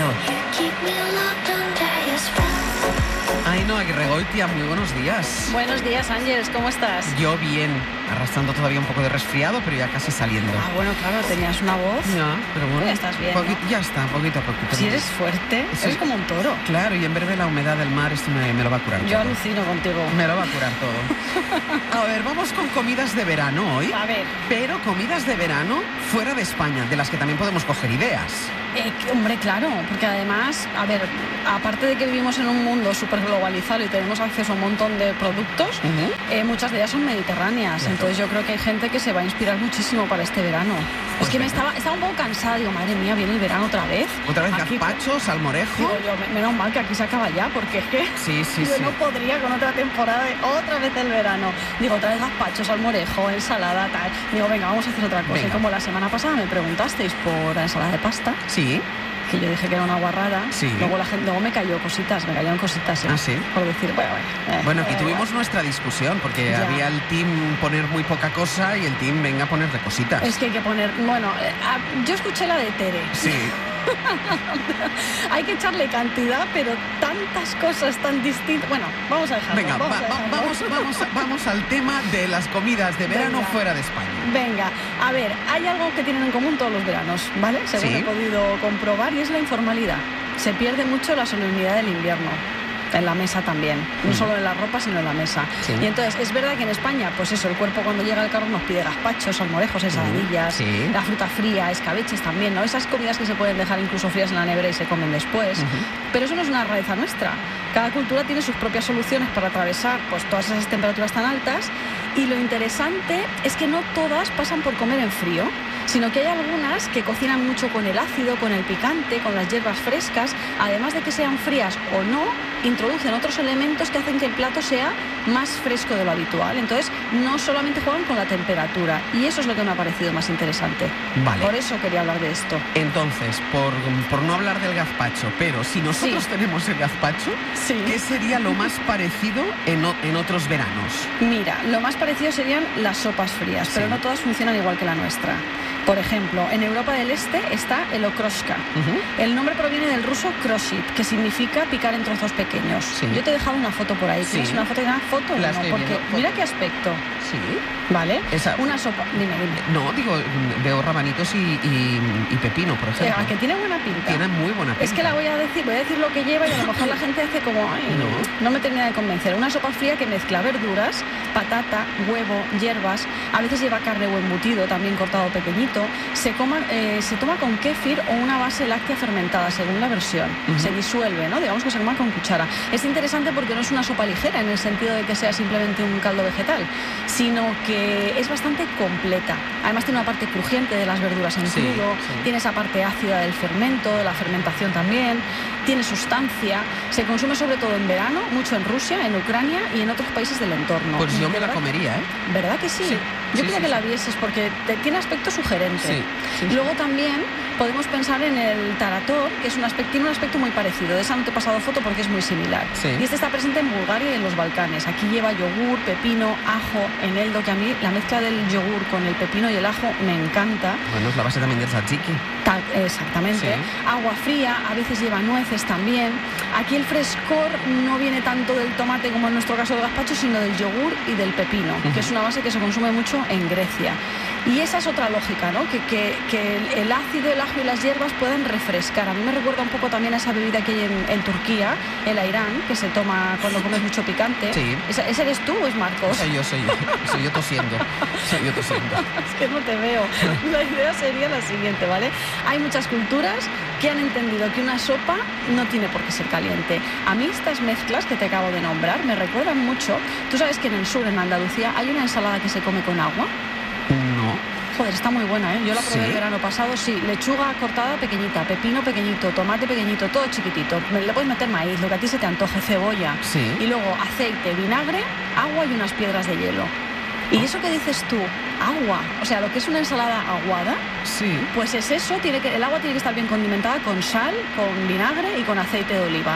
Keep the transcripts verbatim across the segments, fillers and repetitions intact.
verano. Ainhoa Aguirregoitia, muy buenos días. Buenos días, Ángeles, ¿cómo estás? Yo bien, arrastrando todavía un poco de resfriado, pero ya casi saliendo. Ah, bueno, claro, tenías una voz. Ya, pero bueno. Ya estás bien, poqui- ¿no? Ya está, poquito a poquito. Si eres fuerte, Sí. eres como un toro. Claro, y en vez de la humedad del mar, esto me, me lo va a curar Yo todo. alucino contigo. Me lo va a curar todo. A ver, vamos con comidas de verano hoy. A ver, Pero comidas de verano fuera de España, de las que también podemos coger ideas. eh, que- hombre, claro, porque además, a ver, aparte de que vivimos en un mundo súper globalizado y tenemos acceso a un montón de productos, Ujú. eh, muchas de ellas son mediterráneas. Claro. Entonces yo creo que hay gente que se va a inspirar muchísimo para este verano. Pues es que me venga. estaba, estaba un poco cansada, digo, madre mía, viene el verano otra vez. Otra vez Aquí- gazpacho, salmorejo. Digo yo, me- menos mal que aquí se acaba ya, porque es que Sí, sí, yo sí. no podría con otra temporada de otra vez el verano. Digo, otra vez gazpacho, salmorejo, ensalada, tal. Digo, venga, vamos a hacer otra cosa. Venga. Y como la semana pasada me preguntasteis por la ensalada de pasta, Sí. que yo dije que era una guarrada, Sí. luego la gente, luego me cayó cositas, me cayeron cositas, ¿eh? Ah, ¿sí? Por decir, bueno, bueno. eh, Bueno, aquí eh, tuvimos nuestra discusión, porque Ya. había el team poner muy poca cosa y el team venga a ponerle cositas. Es que hay que poner, bueno, eh, ah, yo escuché la de Tere. Sí. Hay que echarle cantidad, pero tantas cosas tan distintas. Bueno, vamos a dejarlo. Venga, vamos, va- a va- dejarlo. vamos, vamos, a- vamos al tema de las comidas de verano Venga. fuera de España. Venga, a ver, hay algo que tienen en común todos los veranos, ¿vale? Según Sí. he podido comprobar, y es la informalidad. Se pierde mucho la solemnidad del invierno. En la mesa también, no Mm. solo en la ropa, sino en la mesa. Sí. Y entonces, es verdad que en España, pues eso, el cuerpo cuando llega al carro nos pide gazpachos, salmorejos, ensaladillas, Sí. la fruta fría, escabeches también, ¿no? Esas comidas que se pueden dejar incluso frías en la nevera y se comen después. Ujú. Pero eso no es una rareza nuestra. Cada cultura tiene sus propias soluciones para atravesar pues, todas esas temperaturas tan altas. Y lo interesante es que no todas pasan por comer en frío, sino que hay algunas que cocinan mucho con el ácido, con el picante, con las hierbas frescas. Además de que sean frías o no, introducen otros elementos que hacen que el plato sea más fresco de lo habitual. Entonces, no solamente juegan con la temperatura. Y eso es lo que me ha parecido más interesante. Vale. Por eso quería hablar de esto. Entonces, por, por no hablar del gazpacho, pero si nosotros Sí. tenemos el gazpacho, Sí. ¿qué sería lo más parecido en, o- en otros veranos? Mira, lo más parecido serían las sopas frías, pero Sí. no todas funcionan igual que la nuestra. Por ejemplo, en Europa del Este está el okroshka. Ujú. El nombre proviene del ruso kroshit, que significa picar en trozos pequeños. Sí. Yo te he dejado una foto por ahí. Sí. ¿Tienes una foto? ¿Una foto? La no, estoy porque viendo, mira foto. qué aspecto, Sí. ¿vale? Esa- Una sopa. Dime, dime. No, digo, veo rabanitos y, y- y pepino, por Eh, ejemplo. ¿a que tiene buena pinta? Tiene muy buena pinta. Es que la voy a decir, voy a decir lo que lleva y a lo mejor la gente hace como, ay, No. no me termina de convencer. Una sopa fría que mezcla verduras, patata, huevo, hierbas, a veces lleva carne o embutido, también cortado pequeñito. Se, coma, eh, se toma con kéfir o una base láctea fermentada, según la versión. Ujú. Se disuelve, ¿no? Digamos que se toma con cuchara. Es interesante porque no es una sopa ligera en el sentido de que sea simplemente un caldo vegetal, sino que es bastante completa. Además tiene una parte crujiente de las verduras en Sí, crudo, sí. tiene esa parte ácida del fermento, de la fermentación también, tiene sustancia, se consume sobre todo en verano, mucho en Rusia, en Ucrania y en otros países del entorno. Pues yo Y me la ¿verdad? comería, ¿eh? ¿Verdad que sí? Sí, Yo sí, quería sí, que sí. la vieses porque te- tiene aspecto sugerente. Sí, sí, sí. Luego también podemos pensar en el tarator, que es un aspecto, tiene un aspecto muy parecido. De esa no te he pasado foto porque es muy similar. Sí. Y este está presente en Bulgaria y en los Balcanes. Aquí lleva yogur, pepino, ajo, eneldo, que a mí la mezcla del yogur con el pepino y el ajo me encanta. Bueno, es la base también del tzatziki. Tal- exactamente. Sí. Agua fría, a veces lleva nueces también. Aquí el frescor no viene tanto del tomate como en nuestro caso del gazpacho, sino del yogur y del pepino, Ujú. que es una base que se consume mucho en Grecia. Y esa es otra lógica, ¿no? Que, que, que el, el ácido, el ajo y las hierbas pueden refrescar. A mí me recuerda un poco también a esa bebida que hay en, en Turquía, el airán, que se toma cuando comes mucho picante. Sí. ¿Ese, ese eres tú o es Marcos? Soy yo, soy yo. Soy yo tosiendo. Soy yo tosiendo. Es que no te veo. La idea sería la siguiente, ¿vale? Hay muchas culturas que han entendido que una sopa no tiene por qué ser caliente. A mí estas mezclas que te acabo de nombrar me recuerdan mucho. Tú sabes que en el sur, en Andalucía, hay una ensalada que se come con agua. No. Joder, está muy buena, ¿eh? Yo la probé ¿Sí? el verano pasado, sí. Lechuga cortada pequeñita, pepino pequeñito, tomate pequeñito, todo chiquitito. Le puedes meter maíz, lo que a ti se te antoje, cebolla. Sí. Y luego aceite, vinagre, agua y unas piedras de hielo. Y eso que dices tú, agua, o sea, lo que es una ensalada aguada, Sí. pues es eso, tiene que, el agua tiene que estar bien condimentada con sal, con vinagre y con aceite de oliva.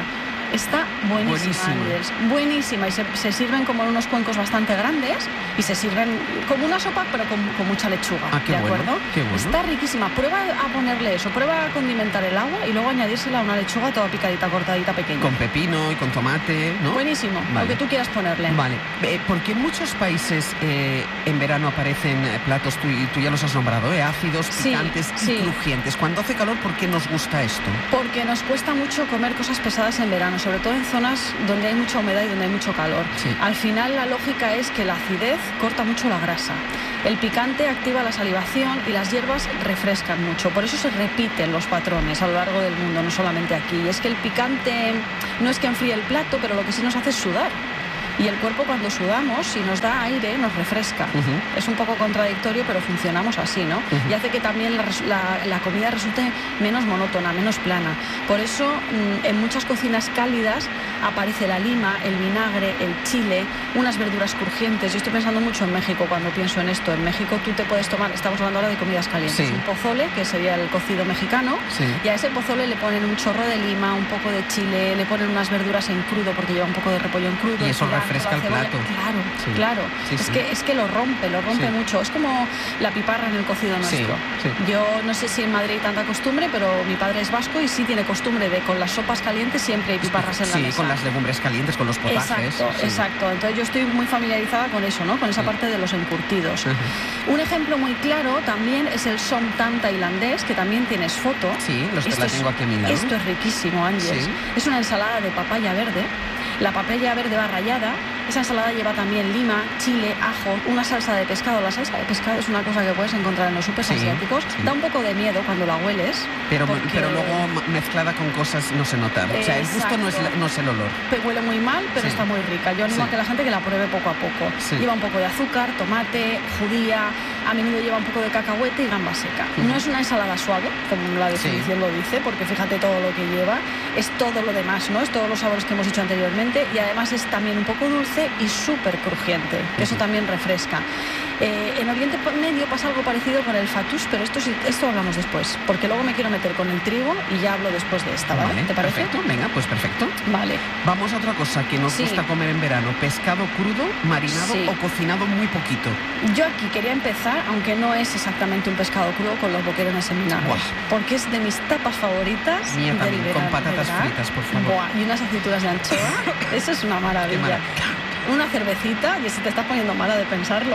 Está buenísima, Buenísima. Ángeles, buenísima. Y se, se sirven como en unos cuencos bastante grandes y se sirven como una sopa, pero con, con mucha lechuga. Ah, qué ¿De bueno, acuerdo? qué bueno. Está riquísima. Prueba a ponerle eso, prueba a condimentar el agua y luego añadírsela a una lechuga toda picadita, cortadita, pequeña. Con pepino y con tomate, ¿no? Buenísimo, Vale. lo que tú quieras ponerle. Vale, eh, porque en muchos países eh, en verano aparecen eh, platos, tú, y tú ya los has nombrado, eh, ácidos, Sí, picantes sí. y crujientes. Cuando hace calor, ¿por qué nos gusta esto? Porque nos cuesta mucho comer cosas pesadas en verano, sobre todo en zonas donde hay mucha humedad y donde hay mucho calor. Sí. Al final la lógica es que la acidez corta mucho la grasa. El picante activa la salivación y las hierbas refrescan mucho. Por eso se repiten los patrones a lo largo del mundo, no solamente aquí. Y es que el picante no es que enfríe el plato, pero lo que sí nos hace es sudar. Y el cuerpo cuando sudamos, si nos da aire, nos refresca. Uh-huh. Es un poco contradictorio, pero funcionamos así, ¿no? Uh-huh. Y hace que también la, la, la comida resulte menos monótona, menos plana. Por eso, mmm, en muchas cocinas cálidas aparece la lima, el vinagre, el chile, unas verduras crujientes. Yo estoy pensando mucho en México cuando pienso en esto. En México tú te puedes tomar, estamos hablando ahora de comidas calientes, Sí. un pozole, que sería el cocido mexicano, Sí. y a ese pozole le ponen un chorro de lima, un poco de chile, le ponen unas verduras en crudo porque lleva un poco de repollo en crudo. Y eso cilantro, refresca el la cebolla. plato. Claro, Sí. claro. Sí, es, sí. Que, es que lo rompe, lo rompe Sí. mucho. Es como la piparra en el cocido nuestro. Sí, sí. Yo no sé si en Madrid hay tanta costumbre, pero mi padre es vasco y sí tiene costumbre de con las sopas calientes siempre hay piparras en la Sí, mesa. con las legumbres calientes, con los potajes. Exacto, sí. exacto. Entonces yo estoy muy familiarizada con eso, ¿no? Con esa Sí. parte de los encurtidos. Ujú. Un ejemplo muy claro también es el som tam tailandés, que también tienes foto. Sí, los que Esto la es- tengo aquí a mi lado. Esto es riquísimo, Ángeles. Sí. Es una ensalada de papaya verde. La papaya verde va rallada. Esa ensalada lleva también lima, chile, ajo, una salsa de pescado. La salsa de pescado es una cosa que puedes encontrar en los supers Sí, asiáticos. sí. Da un poco de miedo cuando la hueles. Pero, porque pero luego ma- mezclada con cosas no se nota. O sea, el gusto no es, la- Exacto. no es el olor. Pe- Huele muy mal, pero Sí. está muy rica. Yo animo Sí. a que la gente que la pruebe poco a poco. Sí. Lleva un poco de azúcar, tomate, judía, a menudo lleva un poco de cacahuete y gamba seca. Ujú. No es una ensalada suave, como la definición Sí. lo dice, porque fíjate todo lo que lleva. Es todo lo demás, ¿no? Es todos los sabores que hemos dicho anteriormente y además es también un poco dulce y súper crujiente, que eso Ujú. también refresca. Eh, en Oriente Medio pasa algo parecido con el fatus, pero esto, sí- esto hablamos después, porque luego me quiero meter con el trigo y ya hablo después de esta, ¿vale? Vale, ¿Te parece? perfecto. Venga, pues perfecto. Vale. Vamos a otra cosa que nos Sí. gusta comer en verano. Pescado crudo, marinado Sí. o cocinado muy poquito. Yo aquí quería empezar, aunque no es exactamente un pescado crudo, con los boquerones en vinagre. Buah. Porque es de mis tapas favoritas. Mía del también, con verano, patatas ¿verdad? fritas, por favor. Buah, y unas aceitunas de anchoa. Eso es una maravilla. Qué maravilla. Una cervecita, y si te estás poniendo mala de pensarlo.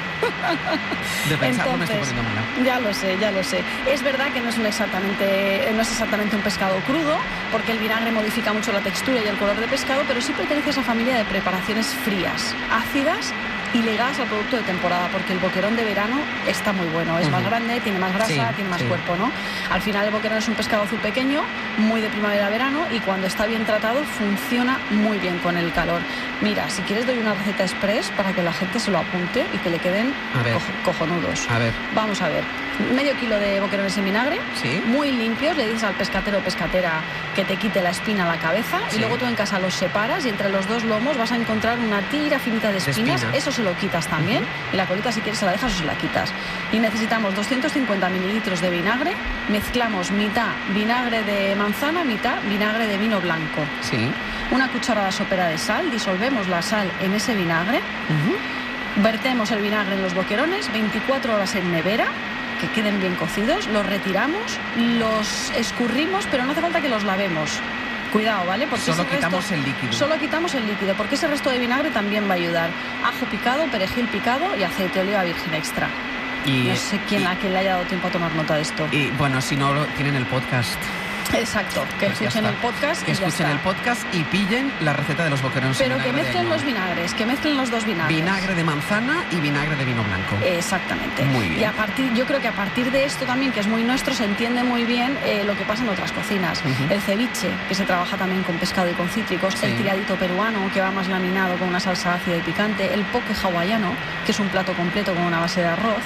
De pensarlo me estoy Entonces, poniendo mala. Ya lo sé, ya lo sé. Es verdad que no es, un exactamente, no es exactamente un pescado crudo, porque el vinagre modifica mucho la textura y el color de pescado, pero sí pertenece a esa familia de preparaciones frías, ácidas y ligadas al producto de temporada, porque el boquerón de verano está muy bueno. Es Ujú. más grande, tiene más grasa, Sí, tiene más sí. cuerpo, ¿no? Al final el boquerón es un pescado azul pequeño, muy de primavera-verano, y cuando está bien tratado funciona muy bien con el calor. Mira, si quieres doy una receta express para que la gente se lo apunte y que le queden A ver. cojo- cojonudos. A ver, Vamos a ver, medio kilo de boquerones en vinagre, Sí. muy limpios, le dices al pescatero o pescatera que te quite la espina a la cabeza Sí. y luego tú en casa los separas y entre los dos lomos vas a encontrar una tira finita de De espinas, espina. eso se lo quitas también y la colita si quieres se la dejas o se la quitas. Y necesitamos doscientos cincuenta mililitros de vinagre, mezclamos mitad vinagre de manzana, mitad vinagre de vino blanco. sí. Una cucharada sopera de sal, disolvemos la sal en ese vinagre. Ujú. Vertemos el vinagre en los boquerones, veinticuatro horas en nevera, que queden bien cocidos, los retiramos, los escurrimos, pero no hace falta que los lavemos. Cuidado, ¿vale? Porque Solo ese quitamos resto- el líquido. Solo quitamos el líquido, porque ese resto de vinagre también va a ayudar. Ajo picado, perejil picado y aceite de oliva virgen extra. Y, No sé quién, y- a quién le haya dado tiempo a tomar nota de esto. y, bueno, si no lo tienen el podcast. Exacto, que Pues ya escuchen está. el podcast Que y ya escuchen está. el podcast y pillen la receta de los boquerones en Pero que vinagre de mezclen limón. los vinagres, que mezclen los dos vinagres. Vinagre de manzana y vinagre de vino blanco. Exactamente. Muy bien. Y a partir, yo creo que a partir de esto también, que es muy nuestro, se entiende muy bien eh, lo que pasa en otras cocinas. Ujú. El ceviche, que se trabaja también con pescado y con cítricos, Sí. el tiradito peruano, que va más laminado con una salsa ácida y picante, el poke hawaiano, que es un plato completo con una base de arroz,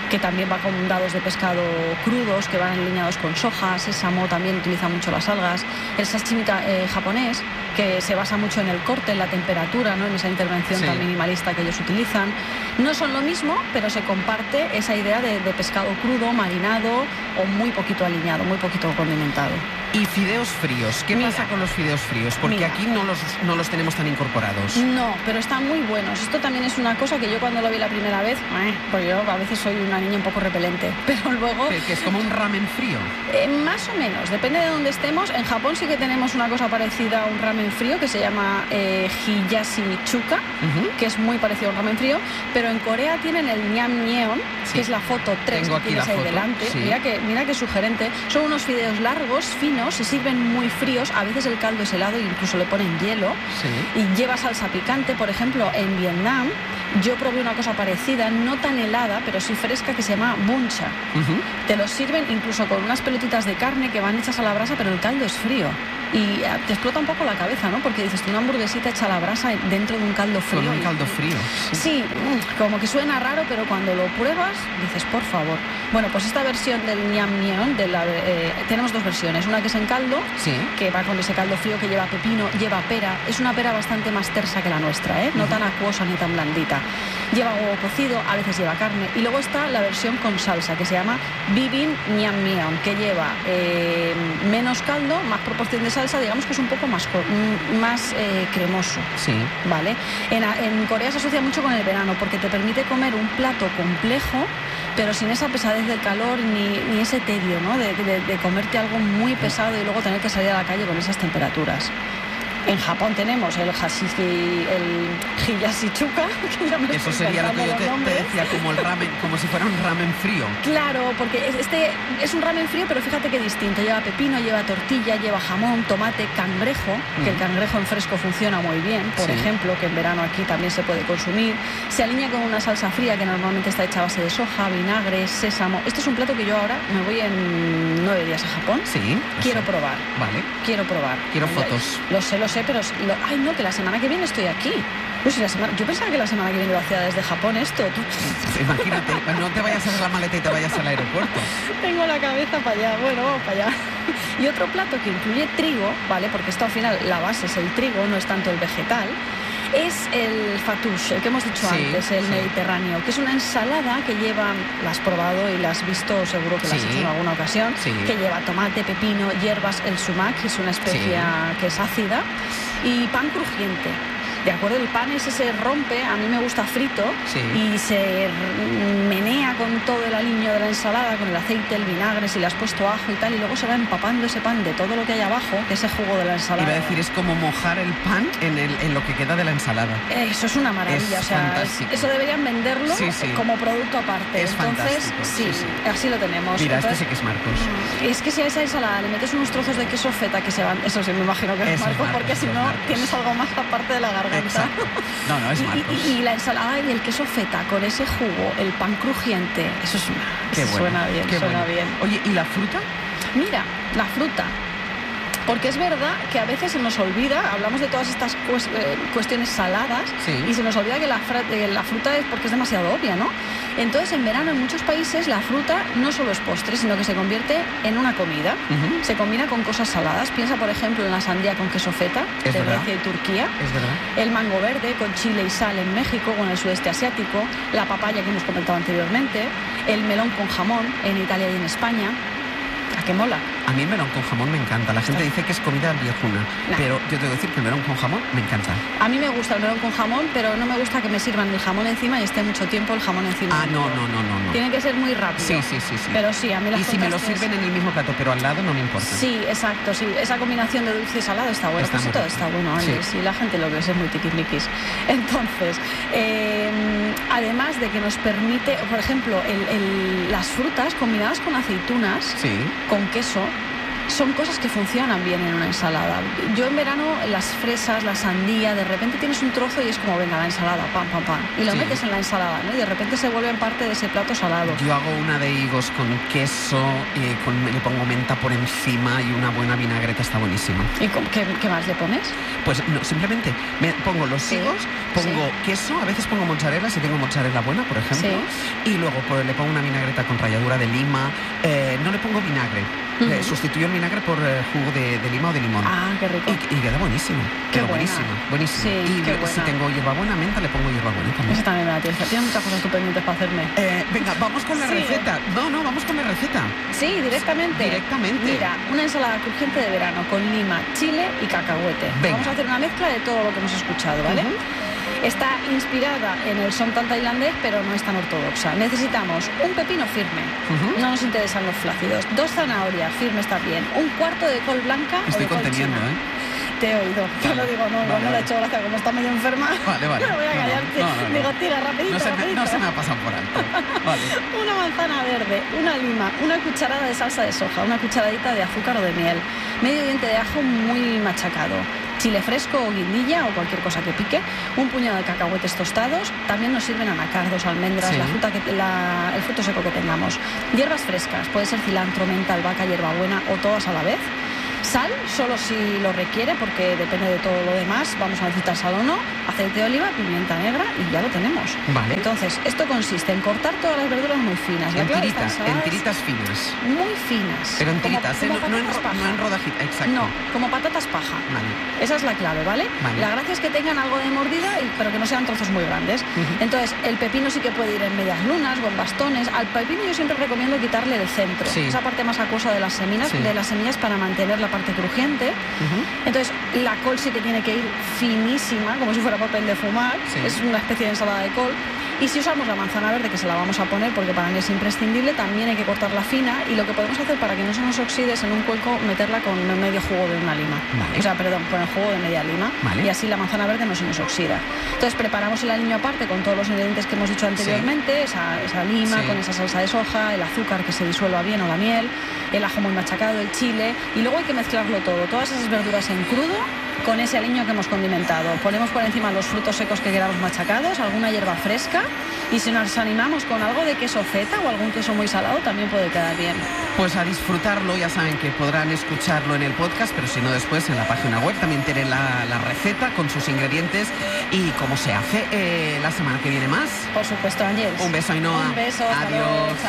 que también va con dados de pescado crudos, que van alineados con soja. Sésamo también utiliza mucho las algas. El sashimi eh, japonés, que se basa mucho en el corte, en la temperatura, ¿no? En esa intervención sí. tan minimalista que ellos utilizan. No son lo mismo, pero se comparte esa idea de, de pescado crudo, marinado o muy poquito aliñado, muy poquito condimentado. ¿Y fideos fríos? ¿Qué mira, pasa con los fideos fríos? Porque mira, aquí no los, no los tenemos tan incorporados. No, pero están muy buenos. Esto también es una cosa que yo cuando lo vi la primera vez, eh, pues yo a veces soy una niña un poco repelente, pero luego... ¿Que, que es como un ramen frío? Eh, más o menos, depende de dónde estemos. En Japón sí que tenemos una cosa parecida a un ramen frío que se llama eh, hiyashi chuka, uh-huh. que es muy parecido a un ramen frío, pero en Corea tienen el Nyamnyeon, sí. que es la foto tres Tengo que tienes ahí foto. delante. Sí. Mira que, mira que sugerente. Son unos fideos largos, finos, se sirven muy fríos, a veces el caldo es helado e incluso le ponen hielo, sí. y lleva salsa picante. Por ejemplo, en Vietnam yo probé una cosa parecida, no tan helada, pero sí fresca, que se llama buncha. Uh-huh. Te los sirven incluso con unas pelotitas de carne que van hechas a la brasa, pero el caldo es frío. Y te explota un poco la cabeza, ¿no? Porque dices, una hamburguesita hecha a la brasa dentro de un caldo frío. Con un caldo frío. Sí. sí, como que suena raro, pero cuando lo pruebas, dices, por favor. Bueno, pues esta versión del Nyamnyeon, de la, eh, tenemos dos versiones. Una que es en caldo, sí. que va con ese caldo frío, que lleva pepino, lleva pera. Es una pera bastante más tersa que la nuestra, ¿eh? No uh-huh. tan acuosa ni tan blandita. Lleva huevo cocido, a veces lleva carne. Y luego está la versión con salsa, que se llama Bibim Nyamnyeon, que lleva eh, menos caldo, más proporción de salsa, digamos que es un poco más, más eh, cremoso. Sí. ¿Vale? En, en Corea se asocia mucho con el verano porque te permite comer un plato complejo, pero sin esa pesadez del calor ni, ni ese tedio, ¿no? De, de, de comerte algo muy pesado y luego tener que salir a la calle con esas temperaturas. En Japón tenemos el hashishi, el hiyashi chuka, que ya me Eso sería lo que yo te, te decía, como el ramen, como si fuera un ramen frío. Claro, porque este es un ramen frío, pero fíjate qué distinto. Lleva pepino, lleva tortilla, lleva jamón, tomate, cangrejo, mm. que el cangrejo en fresco funciona muy bien, por sí. ejemplo, que en verano aquí también se puede consumir. Se alinea con una salsa fría que normalmente está hecha a base de soja, vinagre, sésamo. Este es un plato que yo ahora me voy en nueve días a Japón. Sí. Quiero sé. probar. Vale. Quiero probar. Quiero fotos. Lo sé, lo sé. Pero, lo, ay no, que la semana que viene estoy aquí. Pues la semana, yo pensaba que la semana que viene lo hacía desde Japón esto. Tú... Imagínate, no te vayas a hacer la maleta y te vayas al aeropuerto. Tengo la cabeza para allá, bueno, vamos para allá. Y otro plato que incluye trigo, ¿vale? Porque esto al final, la base es el trigo, no es tanto el vegetal. Es el fattoush, el que hemos dicho sí, antes, el sí. mediterráneo, que es una ensalada que lleva, la has probado y la has visto, seguro que la has sí. hecho en alguna ocasión, sí. que lleva tomate, pepino, hierbas, el sumac, que es una especia sí. que es ácida, y pan crujiente. ¿De acuerdo? El pan ese se rompe, a mí me gusta frito, sí. y se menea con todo el aliño de la ensalada, con el aceite, el vinagre, si le has puesto ajo y tal, y luego se va empapando ese pan de todo lo que hay abajo, de ese jugo de la ensalada. Iba a decir, es como mojar el pan en, el, en lo que queda de la ensalada. Eso es una maravilla, es o sea, fantástico. eso deberían venderlo sí, sí. como producto aparte. Es Entonces, fantástico. Sí, sí, sí, así lo tenemos. Mira, Entonces, este sí que es Marcos. Es que si a esa ensalada le metes unos trozos de queso feta que se van, eso sí me imagino que es, es Marcos, Marcos, porque si no Marcos. tienes algo más aparte de la garganta. Exacto. No, no, es Marcos. Y, y, y la ensalada y el queso feta con ese jugo, el pan crujiente, eso es una... Qué eso bueno, suena bien, qué suena bueno. bien. Oye, ¿y la fruta? Mira, la fruta. Porque es verdad que a veces se nos olvida, hablamos de todas estas cues, eh, cuestiones saladas, sí. y se nos olvida que la, eh, la fruta es porque es demasiado obvia, ¿no? Entonces, en verano, en muchos países, la fruta no solo es postre, sino que se convierte en una comida. Uh-huh. Se combina con cosas saladas. Piensa, por ejemplo, en la sandía con queso feta, es de verdad. Grecia y Turquía. Es verdad. El mango verde con chile y sal en México, con el sudeste asiático. La papaya que hemos comentado anteriormente. El melón con jamón en Italia y en España. ¿A qué mola? A mí el melón con jamón me encanta. La gente dice que es comida viejuna, nah. pero yo tengo que decir que el melón con jamón me encanta. A mí me gusta el melón con jamón, pero no me gusta que me sirvan el jamón encima y esté mucho tiempo el jamón encima. Ah, no, no, no, no, no. Tiene que ser muy rápido. Sí, sí, sí, sí. Pero sí, a mí las Y si me lo sirven en el mismo plato, pero al lado no me importa. Sí, exacto, sí. Esa combinación de dulce y salado está buena. Está pues todo está bueno, sí. sí. Sí, la gente lo que es es muy tiquismiquis. Entonces, eh, además de que nos permite, por ejemplo, el, el, las frutas combinadas con aceitunas, sí. con queso, son cosas que funcionan bien en una ensalada. Yo en verano, las fresas, la sandía, de repente tienes un trozo y es como, venga, la ensalada, pam, pam, pam. Y lo sí. metes en la ensalada, ¿no? Y de repente se vuelven parte de ese plato salado. Yo hago una de higos con queso, eh, con, le pongo menta por encima y una buena vinagreta, está buenísima. ¿Y con, qué, qué más le pones? Pues no, simplemente me pongo los Sí. higos, pongo Sí. queso, a veces pongo mozzarella, si tengo mozzarella buena, por ejemplo, Sí. y luego pues, le pongo una vinagreta con ralladura de lima. Eh, no le pongo vinagre, Uh-huh. eh, sustituyo el vinagre por eh, jugo de, de lima o de limón. Ah, qué rico. Y, y queda buenísimo, Qué queda buena. buenísimo, buenísimo. Sí, y qué si buena. tengo hierbabuena, menta, le pongo hierbabuena también. Esa también me la tienes. Tienes muchas cosas tú pendientes para hacerme. Eh, venga, vamos con la Sí. receta. No, no, vamos con la receta. Sí, directamente. Directamente. Mira, una ensalada crujiente de verano con lima, chile y cacahuete. Venga. Vamos a hacer una mezcla de todo lo que hemos escuchado, ¿vale? Ujú. Está inspirada en el son tan tailandés, pero no es tan ortodoxa. Necesitamos un pepino firme, Ujú. no nos interesan los flácidos, dos zanahorias firmes también, un cuarto de col blanca Estoy o de col conteniendo, china. ¿eh? Te he oído, te Vale. lo digo, no, Vale, igual no le vale. he hecho gracia, como está medio enferma. Vale, vale. Me voy a No, no, callarte. no, no, no. Digo, tira, rapidito, No se, me, rapidito. no se me ha pasado por alto. Vale. Una manzana verde, una lima, una cucharada de salsa de soja, una cucharadita de azúcar o de miel, medio diente de ajo muy machacado, chile fresco o guindilla o cualquier cosa que pique, un puñado de cacahuetes tostados, también nos sirven anacardos, almendras, Sí. la fruta que, la, el fruto seco que tengamos, hierbas frescas, puede ser cilantro, menta, albahaca, hierbabuena o todas a la vez. Sal, solo si lo requiere, porque depende de todo lo demás, vamos a necesitar sal o no, aceite de oliva, pimienta negra y ya lo tenemos. Vale. Entonces, esto consiste en cortar todas las verduras muy finas. La En clave de esta tiritas, ensalada en es tiritas finas. muy finas. Pero en Como- tiritas, ¿eh? como No, no en, patatas ro- paja. no en rodajitas. Exacto. No, como patatas paja. Vale. Esa es la clave, ¿vale? Vale. La gracia es que tengan algo de mordida, y- pero que no sean trozos muy grandes. Ujú. Entonces, el pepino sí que puede ir en medias lunas o en bastones. Al pepino yo siempre recomiendo quitarle el centro, Sí. esa parte más acuosa de las semillas, Sí. de las semillas para mantener la parte crujiente. Ujú. Entonces, la col sí que tiene que ir finísima, como si fuera papel de fumar. Sí. Es una especie de ensalada de col. Y si usamos la manzana verde, que se la vamos a poner porque para mí es imprescindible, también hay que cortarla fina. Y lo que podemos hacer para que no se nos oxide es en un cuenco meterla con medio jugo de una lima. Vale. O sea, perdón, con el jugo de media lima. Vale. Y así la manzana verde no se nos oxida. Entonces, preparamos el aliño aparte con todos los ingredientes que hemos dicho anteriormente. Esa, esa lima Sí. con esa salsa de soja, el azúcar que se disuelva bien o la miel, el ajo muy machacado, el chile. Y luego hay que mezclarlo todo. Todas esas verduras en crudo con ese aliño que hemos condimentado. Ponemos por encima los frutos secos que queramos machacados, alguna hierba fresca, y si nos animamos con algo de queso feta o algún queso muy salado, también puede quedar bien. Pues a disfrutarlo, ya saben que podrán escucharlo en el podcast, pero si no después en la página web también tienen la, la receta con sus ingredientes y cómo se hace. Eh, la semana que viene más. Por supuesto, Ángel. Un beso, Ainhoa. Un beso. hasta Adiós. luego. Chao.